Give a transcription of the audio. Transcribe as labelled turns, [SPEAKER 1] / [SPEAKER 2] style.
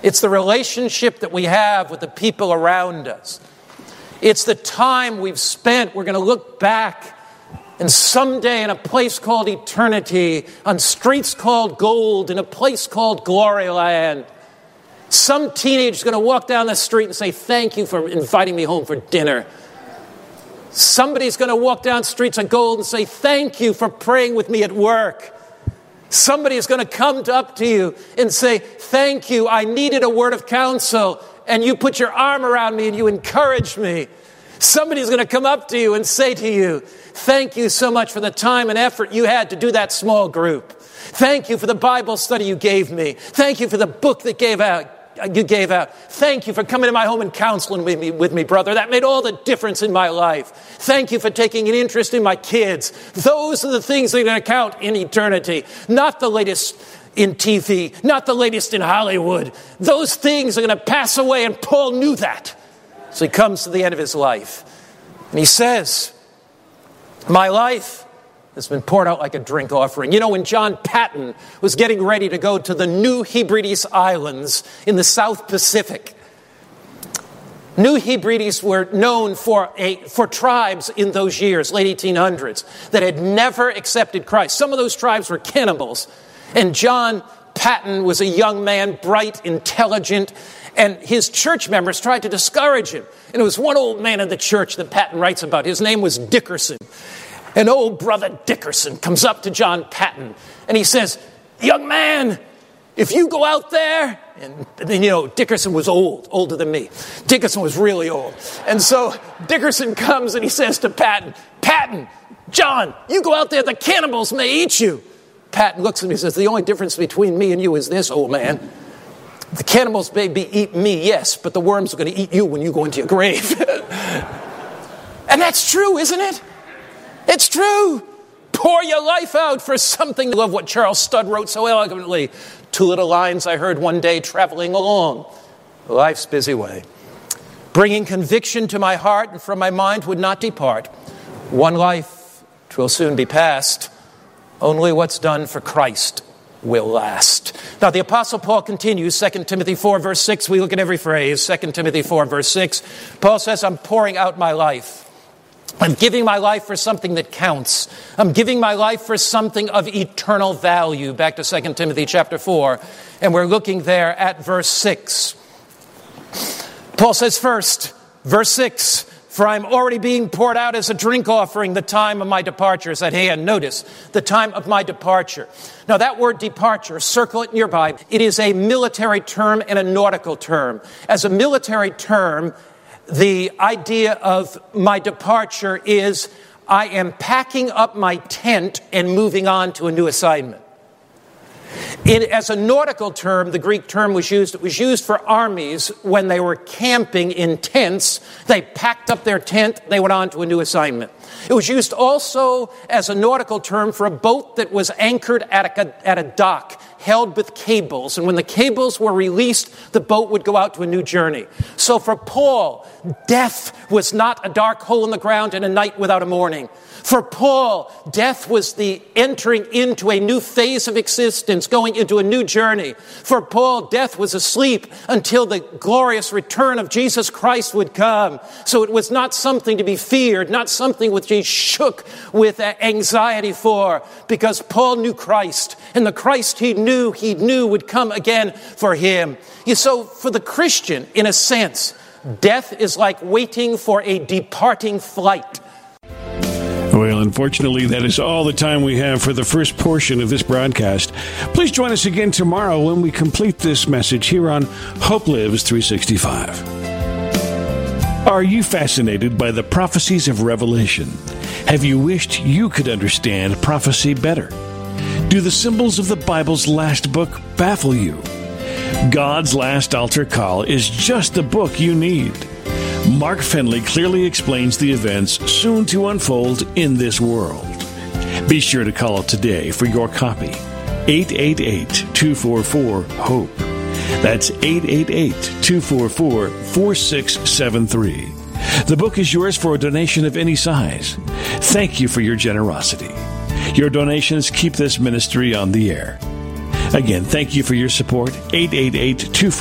[SPEAKER 1] It's the relationship that we have with the people around us. It's the time we've spent. We're going to look back, and someday in a place called eternity, on streets called gold, in a place called Gloryland, some teenager is going to walk down the street and say, thank you for inviting me home for dinner. Somebody's going to walk down streets of gold and say, thank you for praying with me at work. Somebody is going to come up to you and say, thank you, I needed a word of counsel, and you put your arm around me and you encouraged me. Somebody's going to come up to you and say to you, thank you so much for the time and effort you had to do that small group. Thank you for the Bible study you gave me. Thank you for the book that you gave out. Thank you for coming to my home and counseling with me, brother. That made all the difference in my life. Thank you for taking an interest in my kids. Those are the things that are going to count in eternity. Not the latest in TV, not the latest in Hollywood. Those things are going to pass away, and Paul knew that. So he comes to the end of his life, and he says, my life has been poured out like a drink offering. You know, when John Patton was getting ready to go to the New Hebrides Islands in the South Pacific, New Hebrides were known for tribes in those years, late 1800s, that had never accepted Christ. Some of those tribes were cannibals. And John Patton was a young man, bright, intelligent, and his church members tried to discourage him. And it was one old man in the church that Patton writes about. His name was Dickerson. And old brother Dickerson comes up to John Patton, and he says, young man, if you go out there, and then, you know, Dickerson was older than me. Dickerson was really old. And so Dickerson comes and he says to Patton, John, you go out there, the cannibals may eat you. Patton looks at me and says, the only difference between me and you is this, old man. The cannibals may eat me, yes, but the worms are going to eat you when you go into your grave. And that's true, isn't it? It's true. Pour your life out for something. I love what Charles Studd wrote so eloquently. 2 little lines I heard one day traveling along life's busy way. Bringing conviction to my heart and from my mind would not depart. One life 'twill soon be past. Only what's done for Christ will last. Now the Apostle Paul continues, 2 Timothy 4 verse 6. We look at every phrase. 2 Timothy 4 verse 6. Paul says, I'm pouring out my life. I'm giving my life for something that counts. I'm giving my life for something of eternal value. Back to 2 Timothy chapter 4. And we're looking there at verse 6. Paul says first, verse 6, for I'm already being poured out as a drink offering. The time of my departure is at hand. Notice, the time of my departure. Now that word departure, circle it in your Bible. It is a military term and a nautical term. As a military term, the idea of my departure is I am packing up my tent and moving on to a new assignment. As a nautical term, the Greek term was used. It was used for armies when they were camping in tents. They packed up their tent. They went on to a new assignment. It was used also as a nautical term for a boat that was anchored at a dock, held with cables. And when the cables were released, the boat would go out to a new journey. So for Paul, death was not a dark hole in the ground and a night without a morning. For Paul, death was the entering into a new phase of existence, going into a new journey. For Paul, death was asleep until the glorious return of Jesus Christ would come. So it was not something to be feared, not something which he shook with anxiety for, because Paul knew Christ, and the Christ he knew would come again for him. So for the Christian, in a sense, death is like waiting for a departing flight.
[SPEAKER 2] Well, unfortunately, that is all the time we have for the first portion of this broadcast. Please join us again tomorrow when we complete this message here on Hope Lives 365. Are you fascinated by the prophecies of Revelation? Have you wished you could understand prophecy better? Do the symbols of the Bible's last book baffle you? God's Last Altar Call is just the book you need. Mark Finley clearly explains the events soon to unfold in this world. Be sure to call up today for your copy. 888-244-HOPE. That's 888-244-4673. The book is yours for a donation of any size. Thank you for your generosity. Your donations keep this ministry on the air. Again, thank you for your support. 888-244